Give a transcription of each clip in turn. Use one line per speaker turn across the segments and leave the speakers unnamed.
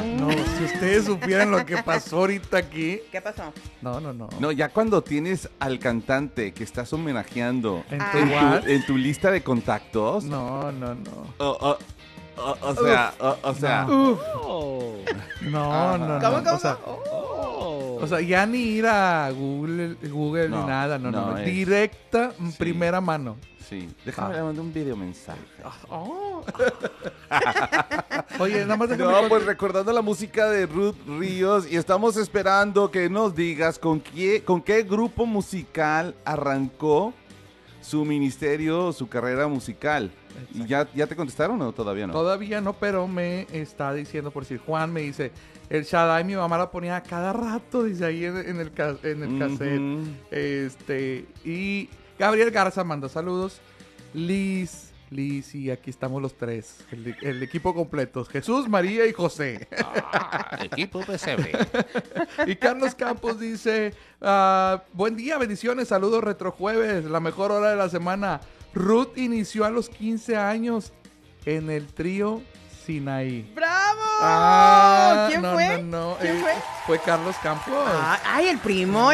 No, si ustedes supieran lo que pasó ahorita aquí.
¿Qué pasó?
No.
No, ya cuando tienes al cantante que estás homenajeando
¿En
Ah.
tu what?
en tu lista de contactos,
No.
o sea,
No.
Oh.
No.
¿Cómo?
O sea, ya ni ir a Google
No,
ni nada, no.
no, es-
Directa,
Sí.
primera mano.
sí, déjame le mando un video mensaje.
Oye, nada más déjame
No,
con-
pues recordando la música de Ruth Ríos y estamos esperando que nos digas con qué grupo musical arrancó su ministerio, su carrera musical. ¿Y ya te contestaron o todavía no?
Todavía no, pero me está diciendo, por decir, Juan me dice, el Shaddai mi mamá la ponía cada rato, dice ahí en el cassette.
Ujú.
Y Gabriel Garza manda saludos. Liz, y aquí estamos los tres, el equipo completo, Jesús, María y José.
Equipo PCB.
Y Carlos Campos dice, buen día, bendiciones, saludos retrojueves, la mejor hora de la semana. Ruth inició a los 15 años en el trío Sinaí.
¡Bravo! ¿Quién fue?
No,
¿Quién fue?
Fue Carlos Campos.
Ay, el primo.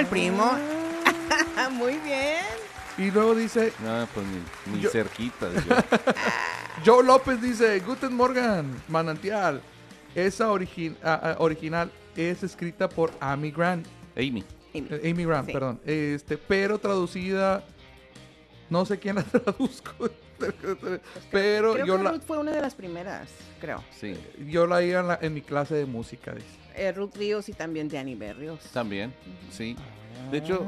Muy bien.
Y luego dice,
No, pues ni
Yo-
cerquita.
Joe López dice, Guten Morgen, Manantial. Esa original es escrita por Amy Grant.
Amy.
Amy Grant,
Sí.
perdón. Pero traducida, no sé quién la traduzco. Pero
Creo
yo
que
la,
Ruth fue una de las primeras, creo.
Sí,
yo la iba en mi clase de música, dice.
Ruth Ríos y también Danny Berrios.
también, sí. De hecho,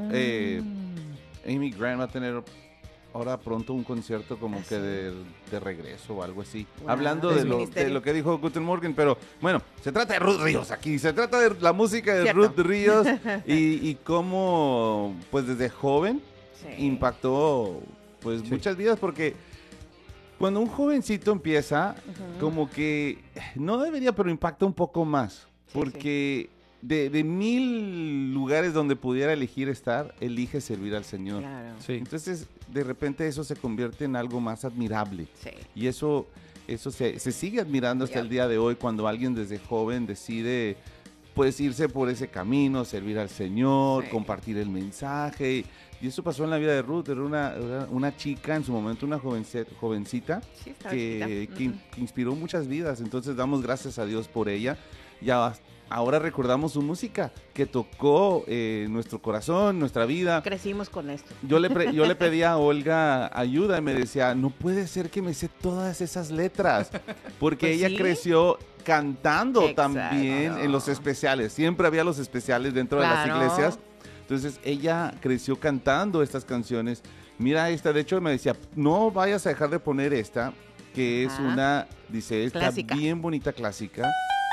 Amy Grant va a tener ahora pronto un concierto como que de regreso o algo así.
Wow,
Hablando
del
de lo
ministerio.
que dijo Guten Morgen, pero bueno, se trata de Ruth Ríos aquí, se trata de la música de
Cierto.
Ruth Ríos y cómo pues desde joven
Sí.
impactó pues
Sí.
muchas vidas porque cuando un jovencito empieza
Ujú.
como que no debería, pero impacta un poco más
Sí,
porque de 1000 lugares donde pudiera elegir estar, elige servir al Señor.
Claro.
Sí.
Entonces, de repente eso se convierte en algo más admirable.
Sí.
Y eso se sigue admirando hasta
Ya.
el día de hoy cuando alguien desde joven decide pues irse por ese camino, servir al Señor,
Sí.
compartir el mensaje. Y eso pasó en la vida de Ruth. Era una chica en su momento, una jovencita
Sí, estaba
que,
chiquita.
que,
Ujú.
que inspiró muchas vidas. Entonces damos gracias a Dios por ella. Ya ahora recordamos su música que tocó nuestro corazón, nuestra vida.
Crecimos con esto.
Yo le pedí a Olga ayuda y me decía, no puede ser que me sé todas esas letras, porque
Pues
ella
sí.
creció cantando
Exacto.
también en los especiales. Siempre había los especiales dentro de las
Claro.
iglesias. Entonces ella creció cantando estas canciones. Mira esta, de hecho me decía, no vayas a dejar de poner esta, que es
Ajá.
una, dice, está
Clásica.
bien bonita clásica.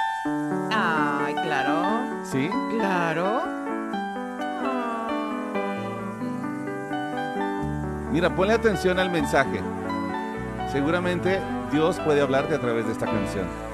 Ay, claro.
¿Sí?
Claro.
Mira, ponle atención al mensaje. Seguramente Dios puede hablarte a través de esta canción.